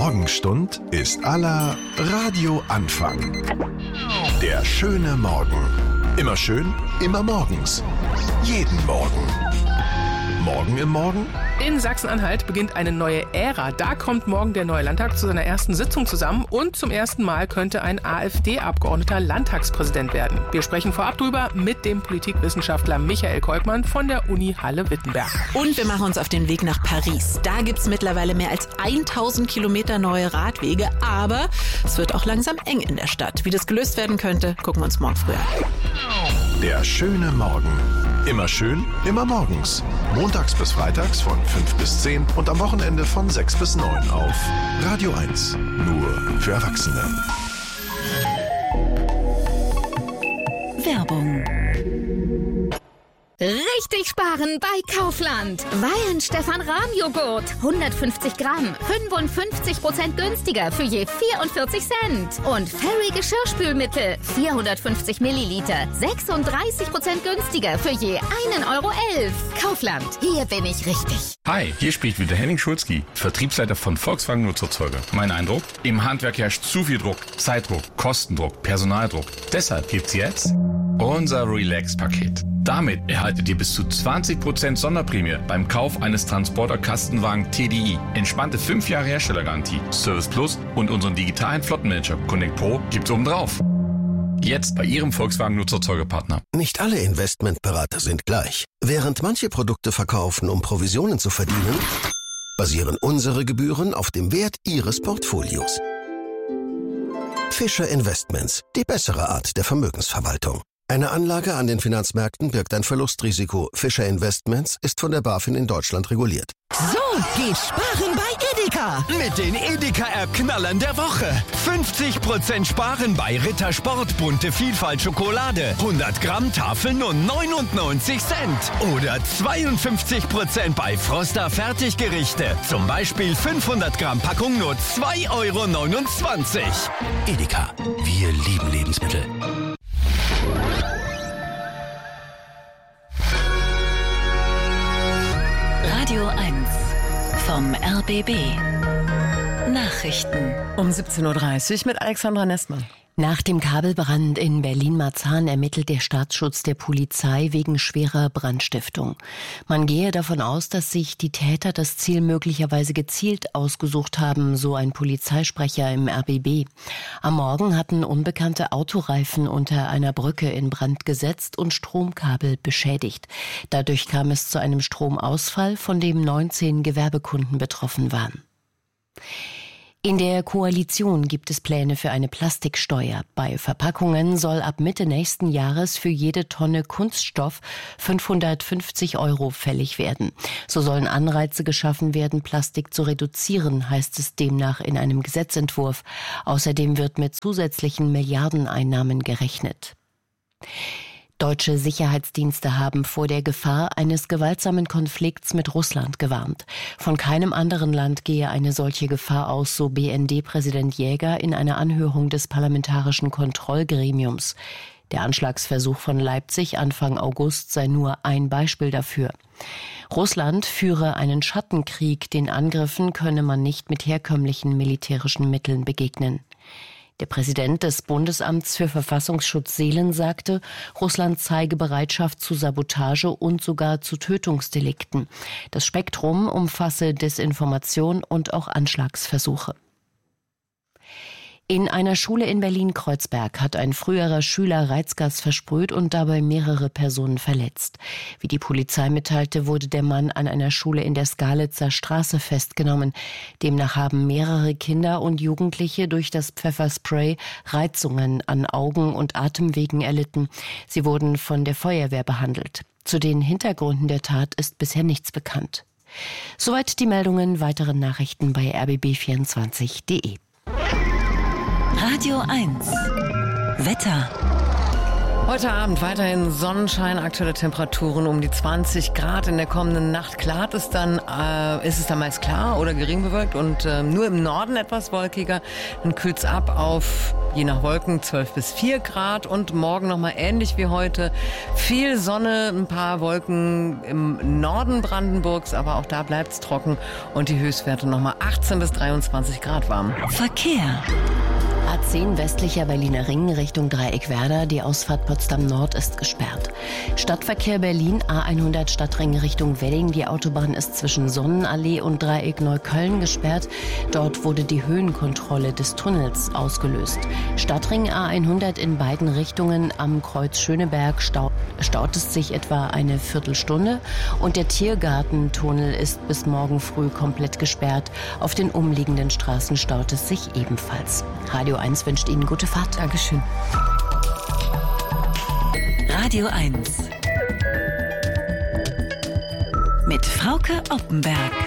Morgenstund ist aller Radioanfang. Der schöne Morgen. Immer schön, immer morgens. Jeden Morgen. Morgen im Morgen? In Sachsen-Anhalt beginnt eine neue Ära. Da kommt morgen der neue Landtag zu seiner ersten Sitzung zusammen und zum ersten Mal könnte ein AfD-Abgeordneter Landtagspräsident werden. Wir sprechen vorab drüber mit dem Politikwissenschaftler Michael Kolkmann von der Uni Halle-Wittenberg. Und wir machen uns auf den Weg nach Paris. Da gibt's mittlerweile mehr als 1000 Kilometer neue Radwege, aber es wird auch langsam eng in der Stadt. Wie das gelöst werden könnte, gucken wir uns morgen früh an. Der schöne Morgen. Immer schön, immer morgens. Montags bis freitags von 5 bis 10 und am Wochenende von 6 bis 9 auf Radio 1. Nur für Erwachsene. Werbung. Richtig sparen bei Kaufland. Weihenstephan-Rahmjoghurt. 150 Gramm. 55% günstiger für je 44 Cent. Und Fairy Geschirrspülmittel. 450 Milliliter. 36% günstiger für je 1,11 Euro. Kaufland. Hier bin ich richtig. Hi, hier spricht wieder Henning Schulzki, Vertriebsleiter von Volkswagen Nutzerzeuger. Mein Eindruck? Im Handwerk herrscht zu viel Druck. Zeitdruck, Kostendruck, Personaldruck. Deshalb gibt's jetzt unser Relax-Paket. Damit erhaltet ihr bis zu 20% Sonderprämie beim Kauf eines Transporter-Kastenwagen TDI. Entspannte 5 Jahre Herstellergarantie, Service Plus und unseren digitalen Flottenmanager Connect Pro gibt's obendrauf. Jetzt bei Ihrem Volkswagen Nutzerzeugerpartner. Nicht alle Investmentberater sind gleich. Während manche Produkte verkaufen, um Provisionen zu verdienen, basieren unsere Gebühren auf dem Wert Ihres Portfolios. Fischer Investments, die bessere Art der Vermögensverwaltung. Eine Anlage an den Finanzmärkten birgt ein Verlustrisiko. Fischer Investments ist von der BaFin in Deutschland reguliert. So geht Sparen bei Edeka. Mit den Edeka-App-Knallern der Woche. 50% Sparen bei Ritter Sport bunte Vielfalt Schokolade. 100 Gramm Tafel nur 99 Cent. Oder 52% bei Froster Fertiggerichte. Zum Beispiel 500 Gramm Packung nur 2,29 Euro. Edeka, wir lieben Lebensmittel. Radio 1 vom RBB. Nachrichten. Um 17.30 Uhr mit Alexandra Nestmann. Nach dem Kabelbrand in Berlin-Marzahn ermittelt der Staatsschutz der Polizei wegen schwerer Brandstiftung. Man gehe davon aus, dass sich die Täter das Ziel möglicherweise gezielt ausgesucht haben, so ein Polizeisprecher im RBB. Am Morgen hatten unbekannte Autoreifen unter einer Brücke in Brand gesetzt und Stromkabel beschädigt. Dadurch kam es zu einem Stromausfall, von dem 19 Gewerbekunden betroffen waren. In der Koalition gibt es Pläne für eine Plastiksteuer. Bei Verpackungen soll ab Mitte nächsten Jahres für jede Tonne Kunststoff 550 € fällig werden. So sollen Anreize geschaffen werden, Plastik zu reduzieren, heißt es demnach in einem Gesetzentwurf. Außerdem wird mit zusätzlichen Milliardeneinnahmen gerechnet. Deutsche Sicherheitsdienste haben vor der Gefahr eines gewaltsamen Konflikts mit Russland gewarnt. Von keinem anderen Land gehe eine solche Gefahr aus, so BND-Präsident Jäger in einer Anhörung des Parlamentarischen Kontrollgremiums. Der Anschlagsversuch von Leipzig Anfang August sei nur ein Beispiel dafür. Russland führe einen Schattenkrieg, den Angriffen könne man nicht mit herkömmlichen militärischen Mitteln begegnen. Der Präsident des Bundesamts für Verfassungsschutz Seelen sagte, Russland zeige Bereitschaft zu Sabotage und sogar zu Tötungsdelikten. Das Spektrum umfasse Desinformation und auch Anschlagsversuche. In einer Schule in Berlin-Kreuzberg hat ein früherer Schüler Reizgas versprüht und dabei mehrere Personen verletzt. Wie die Polizei mitteilte, wurde der Mann an einer Schule in der Skalitzer Straße festgenommen. Demnach haben mehrere Kinder und Jugendliche durch das Pfefferspray Reizungen an Augen und Atemwegen erlitten. Sie wurden von der Feuerwehr behandelt. Zu den Hintergründen der Tat ist bisher nichts bekannt. Soweit die Meldungen. Weitere Nachrichten bei rbb24.de. Radio 1 Wetter. Heute Abend weiterhin Sonnenschein, aktuelle Temperaturen um die 20 Grad. In der kommenden Nacht klart es dann, ist es dann meist klar oder gering bewölkt und nur im Norden etwas wolkiger. Dann kühlt es ab auf, je nach Wolken, 12 bis 4 Grad und morgen nochmal ähnlich wie heute. Viel Sonne, ein paar Wolken im Norden Brandenburgs, aber auch da bleibt es trocken und die Höchstwerte nochmal 18 bis 23 Grad warm. Verkehr. A10 westlicher Berliner Ring Richtung Dreieckwerder. Die Ausfahrt Potsdam Nord ist gesperrt. Stadtverkehr Berlin, A100 Stadtring Richtung Wedding. Die Autobahn ist zwischen Sonnenallee und Dreieck Neukölln gesperrt. Dort wurde die Höhenkontrolle des Tunnels ausgelöst. Stadtring A100 in beiden Richtungen am Kreuz Schöneberg staut es sich etwa eine Viertelstunde. Und der Tiergartentunnel ist bis morgen früh komplett gesperrt. Auf den umliegenden Straßen staut es sich ebenfalls. Radio 1 wünscht Ihnen gute Fahrt. Dankeschön. Radio 1 mit Frauke Oppenberg.